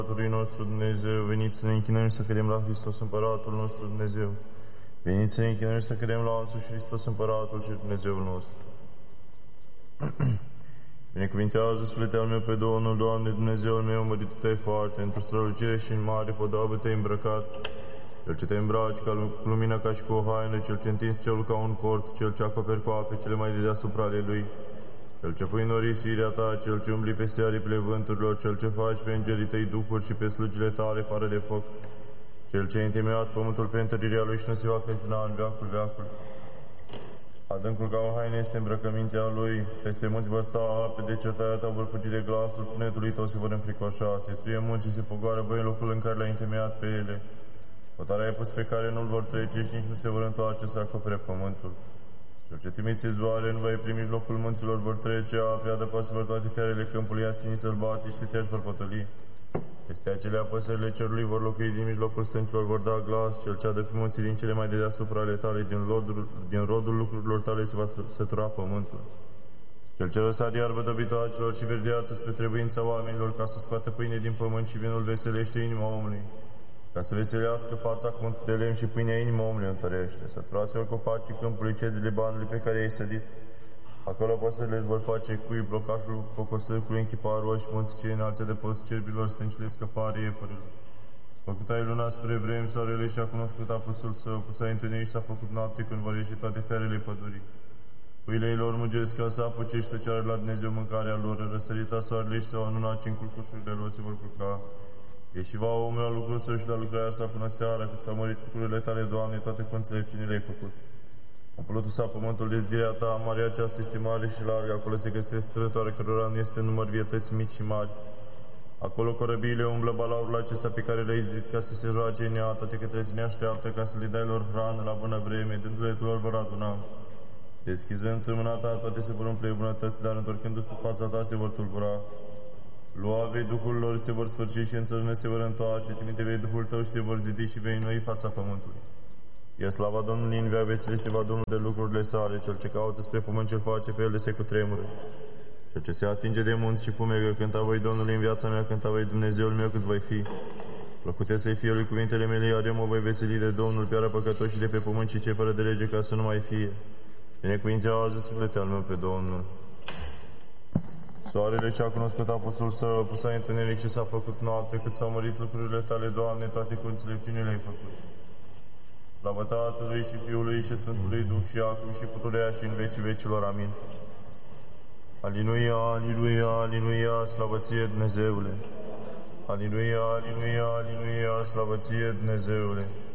Tatălui nostru Dumnezeu, veniți să ne închinăm și să credem la Hristos Împăratul nostru Dumnezeu. Veniți să ne închinăm și să credem la însuși Hristos Împăratul și Dumnezeul nostru. Binecuvintează, suflete al meu, pe Domnul, Doamne, Dumnezeul meu, măritul Tăi foarte, într-o strălucire și în mare podoabă Te-ai îmbrăcat, Cel ce Te îmbraci cu lumina ca și cu o haină, Cel ce întinzi cerul ca un cort, Cel ce acoperi cu ape cele mai de deasupra ale Lui, Cel ce pui norii firea Ta, Cel ce umbli peste aripile vânturilor, Cel ce faci pe îngerii Tăi duhuri și pe slugile Tale fară de foc, Cel ce a întemeiat pământul pe întărirea Lui și nu se va clătina în veacul veacul. Adâncul ca o haină este îmbrăcămintea Lui, peste munți vor sta ape, de certaia Ta vor fugi de glasul punetului Tău se vor înfricoșa, se suie munți și se pogoară băi locul în care Le-ai întemeiat pe ele. Hotarea ai pus pe care nu-l vor trece și nici nu se vor întoarce să acopere pământul. Cel ce trimiți izvoare, nu va primi mijlocul munților vor trece, ape adăpoase vor toate fiarele câmpului, asinii sălbatici, setiași vor potoli. Peste acelea păsările cerului vor locui, din mijlocul stâncilor vor da glas, Cel ce adă pe munții din cele mai de deasupra ale Tale, din rodul lucrurilor Tale se va sătura pământul. Cel ce răsar iarbă dăbitoacelor și verdeață spre trebuința oamenilor, ca să scoată pâine din pământ și vinul veselește inima omului, ca să veselească fața cu un de lemn și pâinea inima omului întărește. Săturase-o copacii câmpului, cei de Libanului pe care i-ai sădit. Acolo păsările își vor face cui blocașul cocosăcului în chiparul și munții cei înalți de post cerbilor, stâncile scăpare iepărilor. Făcut ai luna spre vrem, soarele și-a cunoscut apusul său, cu s-a întâlnit și s-a făcut noapte când vor ieși toate fiarele pădurii. Puile lor mugesc ca să apuce și să ceară la Dumnezeu mâncarea lor, răsărita soarele și s-au anunat în culcușurile lor se vor culca. Ieși va omul la lucrul său și la lucrarea sa până seara, cât s-au mărit lucrurile Tale, Doamne, toate cu înțelepciunile le-ai făcut. Umplutul s-a pământul de zdirea Ta, marea aceasta este mare și largă, acolo se găsesc strătoare cărora nu este număr vietăți mici și mari. Acolo corăbiile umblă balaurul acesta pe care le-ai zidit ca să se joace în ea, toate către Tine așteaptă ca să le dai lor hrană la bună vreme, dându-le Tu lor vor aduna. Deschizând mâna Ta, toate se vor umple bunătăți, dar întorcându-se pe fața Ta se vor tulbura. Lua vei Duhul lor se vor sfârși și în țărână se vor întoarce, trimite vei Duhul Tău și se vor zidi și vei înnoi fața pământului. E slava Domnului în vea vesele se va Domnul de lucrurile sale, Cel ce caută spre pământ cel face pe ele se cutremură. Cel ce se atinge de munți și fumegă, cânta voi Domnului în viața mea, cânta voi Dumnezeul meu cât voi fi. Plăcute să-i fie lui cuvintele mele, iar eu mă voi veseli de Domnul, piară păcătoși de pe pământ și cei fără de lege ca să nu mai fie. Binecuvintează suflete al meu pe Domnul. Soarele și-a cunoscut apusul său, pus ai întuneric și s-a făcut noapte, cât s-au mărit lucrurile Tale, Doamne, toate cu înțelepciunile le-ai făcut. Slavă Tatălui și Fiului și Sfântului Duh și acum și pururea și în vecii vecilor. Amin. Aliluia, aliluia, aliluia, slavă Ție, Dumnezeule! Aliluia, aliluia, aliluia, slavă Ție, Dumnezeule!